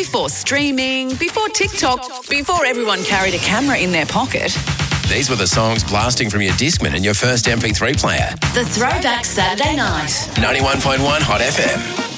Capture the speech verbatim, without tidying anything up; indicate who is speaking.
Speaker 1: Before streaming, before TikTok, before everyone carried a camera in their pocket.
Speaker 2: These were the songs blasting from your Discman and your first M P three player.
Speaker 1: The Throwback Saturday Night.
Speaker 2: ninety-one point one Hot F M.